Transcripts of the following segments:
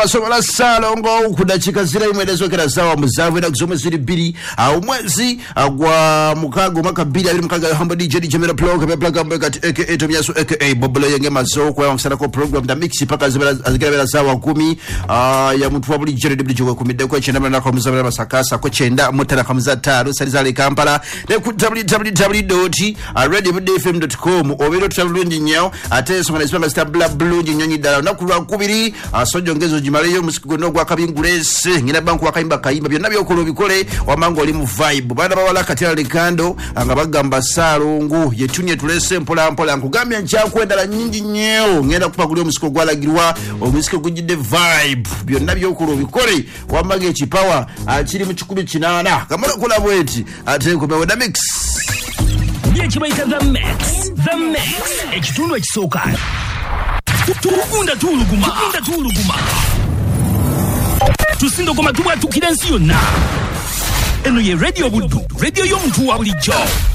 wasobola salongo kudachika zira imwedezo kera sawa muzavera kuzome ziri biri umwezi gwa mukago mwaka 2020 Humble DJ Jamera plug ambeka aka Tomiaso aka Bobolo yenge mazo kwa msana ko program da mix paka azikira sawa 10 ya mtu wabuli JW jwa kumide kwa chenda na kwa muzavera masakasa ko chenda mutara kamza taro salizale Kampala ne ku www.radiofm.com obero traveling nyao ateso ngana sipanga stabla blue nyonyi dala nakulwa kubiri asojjongezo jimaleyo musigono gwa kabingulese ngina banku wakaimba kaimba byonna byokolo bikole wamango oli mu vibe bana bawala katira likando anga bagamba salongo yetunye tulese mpola mpola nkugambye nchakwendala nyingi nyeo ngenda kupagulyo musiko gwalagirwa omusiko gujide vibe byonna byokolo bikole wamage ekipawa akiri mu 18 kamala kula bweti ate kumewe da mix yekibaita the mix ekitundu ekisooka tukunda tuluguma tusindo koma tuba tukirensi yonna eno ye radio buddu radio y'omuntu wa bulijjo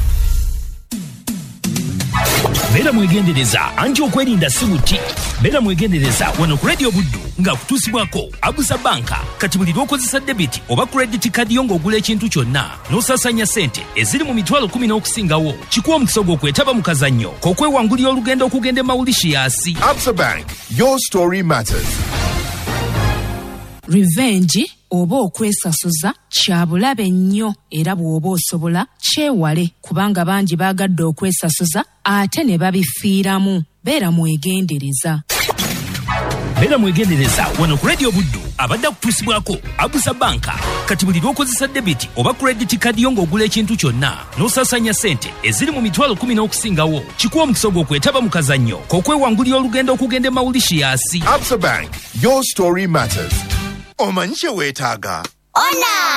bera mwegendereza anti okwerinda sibuti bera mwegendereza wano ku radio buddu nga kutusibwako Abusa Banka kati buli lwokozesa debit oba credit card yongo ogula ekintu kyonna n'osasanya sente eziri mu mitwalo 10 n'okusingawo kikuwa omukisa gw'okwetaba mu kazannyo k'okwewangulira olugendo okugenda Mauritius. Absa Bank, your story matters. Revenge oba okwesasuza kyabulabe nnyo era bw'oba osobola kyewale kubanga bangi baagadde okwesasuza ate ne babifiiramu. Beera mwegendereza. Bera mwegendereza wano ku radio buddu abadde kutusibwako Abusa Banka kati buli lwokozesa debit oba credit card yongo ogula ekintu kyonna n'osasanya sente eziri mu mitwalo 10 n'okusingawo kikuwa omukisa gw'okwetaba mu kazannyo k'okwewangulira olugendo okugenda Mauritius. Absa Bank, your story matters. Omanyi kye weetaaga? Ona!